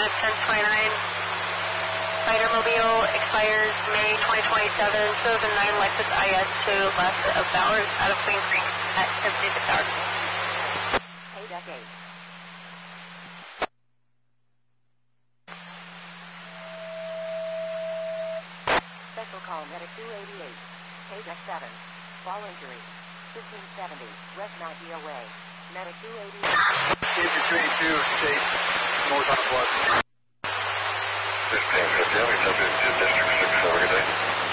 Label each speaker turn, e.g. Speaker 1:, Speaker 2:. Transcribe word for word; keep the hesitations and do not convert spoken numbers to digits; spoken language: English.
Speaker 1: of ten twenty-nine. Fighter Mobile expires May twenty twenty-seven. Shows a nine Lexus I S two left of Bowers out of Queen Creek at seventy-six hours.
Speaker 2: Hey, Duck eight. Special call Medic two eighty-eight. K Duck seven. Fall injury. fifteen seventy. West ninety away. Medic two eighty-eight.
Speaker 3: K G two eighty-two, state north on West.
Speaker 4: fifteen fifty, I'm in District six, have a good day.